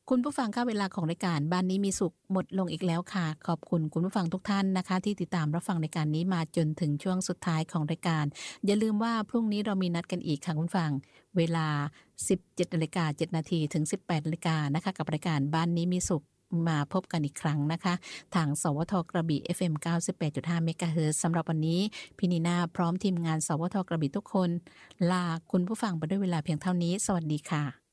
คุณผู้ฟังคะเวลาของรายการบ้านนี้มีสุขหมดลงอีกแล้วค่ะขอบคุณคุณผู้ฟังทุกท่านนะคะที่ติดตามรับฟังรายการนี้มาจนถึงช่วงสุดท้ายของรายการอย่าลืมว่าพรุ่งนี้เรามีนัดกันอีกค่ะคุณผู้ฟังเวลา 17:07 นาทีถึง 18:00 นนะคะกับรายการบ้านนี้มีสุขมาพบกันอีกครั้งนะคะทางสวทกระบี่ FM 98.5 เมกะเฮิรตซ์สำหรับวันนี้พี่นีนาพร้อมทีมงานสวทกระบี่ทุกคนลาคุณผู้ฟังไปด้วยเวลาเพียงเท่านี้สวัสดีค่ะ